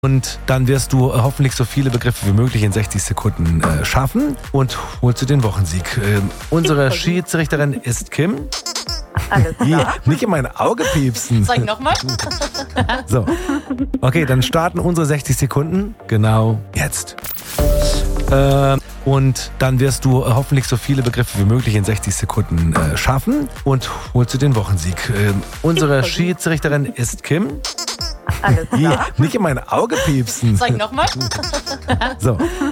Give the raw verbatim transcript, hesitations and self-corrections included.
Und dann wirst du hoffentlich so viele Begriffe wie möglich in sechzig Sekunden äh, schaffen und holst du den Wochensieg. Ähm, unsere Schiedsrichterin ist Kim. Alles Hi, klar. nicht in mein Auge piepsen. Sag nochmal. So. Okay, dann starten unsere sechzig Sekunden genau jetzt. Ähm, und dann wirst du hoffentlich so viele Begriffe wie möglich in sechzig Sekunden äh, schaffen und holst du den Wochensieg. Ähm, unsere Schiedsrichterin ist Kim. Alles Hi, klar. nicht in mein Auge piepsen. Sag nochmal. So.